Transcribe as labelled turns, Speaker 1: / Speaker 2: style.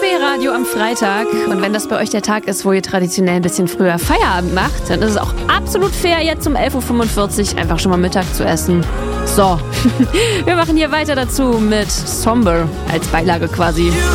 Speaker 1: RBB Radio am Freitag. Und wenn das bei euch der Tag ist, wo ihr traditionell ein bisschen früher Feierabend macht, dann ist es auch absolut fair, jetzt um 11.45 Uhr einfach schon mal Mittag zu essen. So, wir machen hier weiter dazu mit Somber als Beilage quasi.